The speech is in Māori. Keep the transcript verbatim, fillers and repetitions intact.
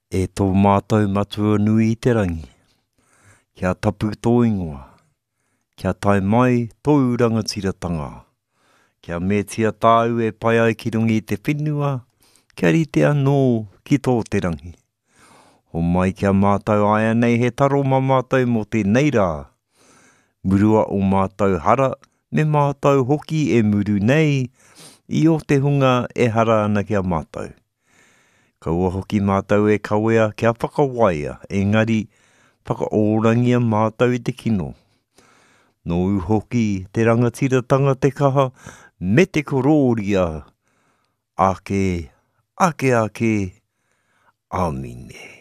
E tō mātou matua nui i te rangi. Kia tapu tō ingoa. Kia tai mai tō rangatiratanga. Kia metia tāu e pai ai ki rungi i te whenua. Kia rite anō ki tō te rangi. O mai kia mātou aia nei he taro ma mātou mo te neira. Murua o mātou hara me mātou hoki e muru nei. I o te hunga e hara ana kia mātou. Kaua hoki mātou e kawea kia whakawaia, engari whakaorangia mātou i te kino. Nō hoki te rangatiratanga te kaha, me te kororia. Ake, ake ake, amine.